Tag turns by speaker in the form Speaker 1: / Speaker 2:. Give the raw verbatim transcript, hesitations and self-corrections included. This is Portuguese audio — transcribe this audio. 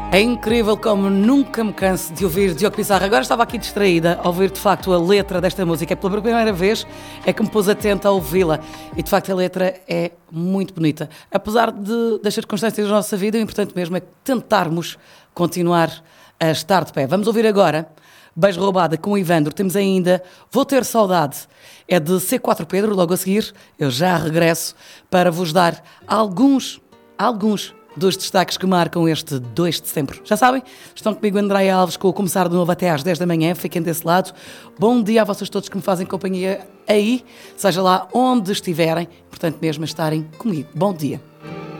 Speaker 1: É incrível como nunca me canso de ouvir Diogo Pissarro. Agora estava aqui distraída a ouvir de facto a letra desta música. É pela primeira vez é que me pus atenta a ouvi-la. E de facto a letra é muito bonita. Apesar de, das circunstâncias da nossa vida, o importante mesmo é tentarmos continuar a estar de pé. Vamos ouvir agora Beijo Roubada com o Ivandro. Temos ainda Vou Ter Saudade. É de C quatro Pedro. Logo a seguir eu já regresso para vos dar alguns, alguns dos destaques que marcam este dois de setembro. Já sabem, estão comigo Andréia Alves com o Começar de Novo até às dez da manhã. Fiquem desse lado. Bom dia a vocês todos que me fazem companhia aí, seja lá onde estiverem. Portanto, mesmo estarem comigo. Bom dia.